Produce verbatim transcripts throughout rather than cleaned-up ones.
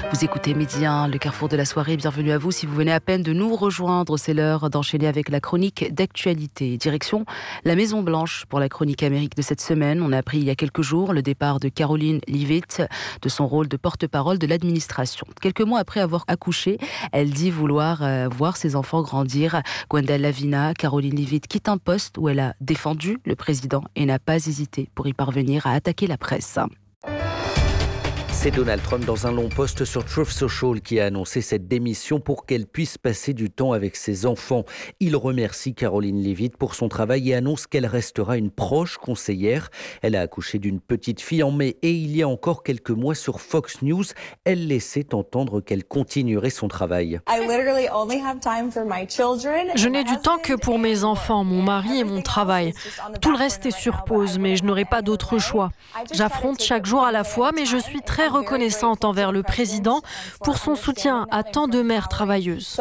Vous écoutez Midi un, le carrefour de la soirée. Bienvenue à vous si vous venez à peine de nous rejoindre. C'est l'heure d'enchaîner avec la chronique d'actualité. Direction la Maison Blanche pour la chronique Amérique de cette semaine. On a appris il y a quelques jours le départ de Caroline Leavitt de son rôle de porte-parole de l'administration. Quelques mois après avoir accouché, elle dit vouloir euh, voir ses enfants grandir. Gwenda Lavina, Caroline Leavitt quitte un poste où elle a défendu le président et n'a pas hésité pour y parvenir à attaquer la presse. C'est Donald Trump dans un long post sur Truth Social qui a annoncé cette démission pour qu'elle puisse passer du temps avec ses enfants. Il remercie Caroline Leavitt pour son travail et annonce qu'elle restera une proche conseillère. Elle a accouché d'une petite fille en mai et il y a encore quelques mois sur Fox News, elle laissait entendre qu'elle continuerait son travail. Je n'ai du temps que pour mes enfants, mon mari et mon travail. Tout le reste est sur pause, mais je n'aurai pas d'autre choix. J'affronte chaque jour à la fois, mais je suis très reconnaissante envers le président pour son soutien à tant de mères travailleuses.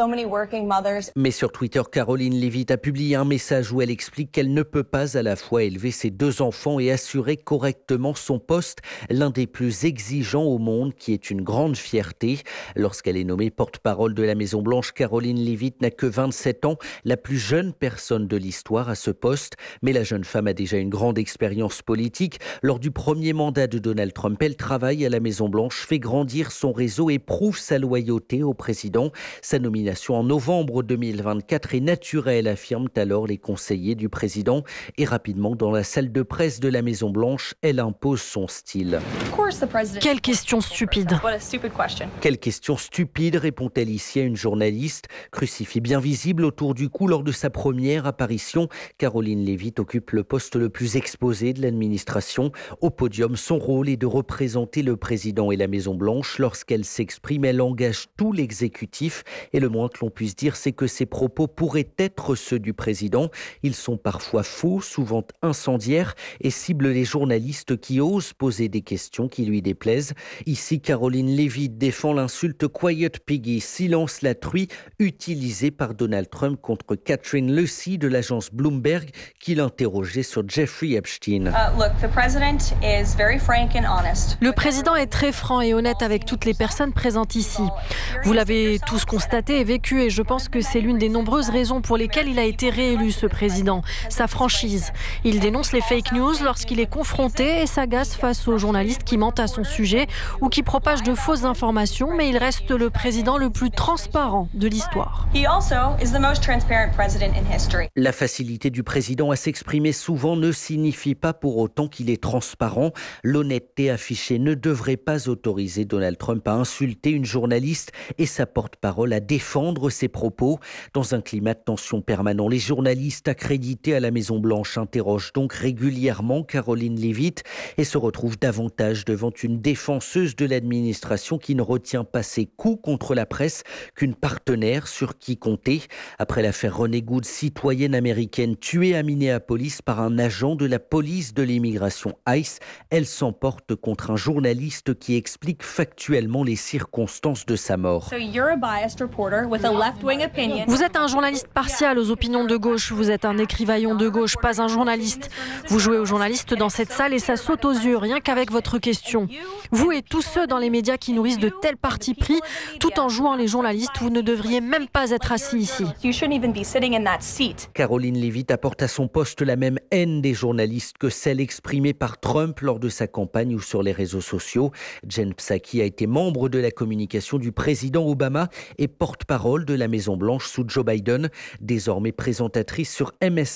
Mais sur Twitter, Caroline Leavitt a publié un message où elle explique qu'elle ne peut pas à la fois élever ses deux enfants et assurer correctement son poste, l'un des plus exigeants au monde, qui est une grande fierté. Lorsqu'elle est nommée porte-parole de la Maison-Blanche, Caroline Leavitt n'a que vingt-sept ans, la plus jeune personne de l'histoire à ce poste. Mais la jeune femme a déjà une grande expérience politique. Lors du premier mandat de Donald Trump, elle travaille à la Maison Maison-Blanche, fait grandir son réseau et prouve sa loyauté au président. Sa nomination en novembre deux mille vingt-quatre est naturelle, affirment alors les conseillers du président. Et rapidement, dans la salle de presse de la Maison-Blanche, elle impose son style. Quelle question stupide. Quelle question stupide, répond-elle ici à une journaliste. Crucifix bien visible autour du cou lors de sa première apparition, Caroline Leavitt occupe le poste le plus exposé de l'administration. Au podium, son rôle est de représenter le président et la Maison-Blanche. Lorsqu'elle s'exprime, elle engage tout l'exécutif. Et le moins que l'on puisse dire, c'est que ses propos pourraient être ceux du président. Ils sont parfois faux, souvent incendiaires, et ciblent les journalistes qui osent poser des questions qui lui déplaisent. Ici, Caroline Leavitt défend l'insulte Quiet Piggy, silence la truie, utilisée par Donald Trump contre Catherine Lucey de l'agence Bloomberg, qui l'interrogeait sur Jeffrey Epstein. Uh, look, the president is very frank and honest. Le président est très franc et honnête avec toutes les personnes présentes ici. Vous l'avez tous constaté et vécu, et je pense que c'est l'une des nombreuses raisons pour lesquelles il a été réélu, ce président. Sa franchise. Il dénonce les fake news lorsqu'il est confronté et s'agace face aux journalistes qui mentent à son sujet ou qui propagent de fausses informations, mais il reste le président le plus transparent de l'histoire. La facilité du président à s'exprimer souvent ne signifie pas pour autant qu'il est transparent. L'honnêteté affichée ne devrait pas autoriser Donald Trump à insulter une journaliste et sa porte-parole à défendre ses propos. Dans un climat de tension permanent, les journalistes accrédités à la Maison-Blanche interrogent donc régulièrement Caroline Leavitt et se retrouvent davantage devant une défenseuse de l'administration qui ne retient pas ses coups contre la presse qu'une partenaire sur qui compter. Après l'affaire Ronnie Good, citoyenne américaine tuée à Minneapolis par un agent de la police de l'immigration ICE, elle s'emporte contre un journaliste qui explique factuellement les circonstances de sa mort. Vous êtes un journaliste partial aux opinions de gauche, vous êtes un écrivaillon de gauche, pas un journaliste. Vous jouez aux journalistes dans cette salle et ça saute aux yeux, rien qu'avec votre question. Vous et tous ceux dans les médias qui nourrissent de tels partis pris, tout en jouant les journalistes, vous ne devriez même pas être assis ici. Caroline Leavitt apporte à son poste la même haine des journalistes que celle exprimée par Trump lors de sa campagne ou sur les réseaux sociaux. Jen Psaki a été membre de la communication du président Obama et porte-parole de la Maison-Blanche sous Joe Biden, désormais présentatrice sur M S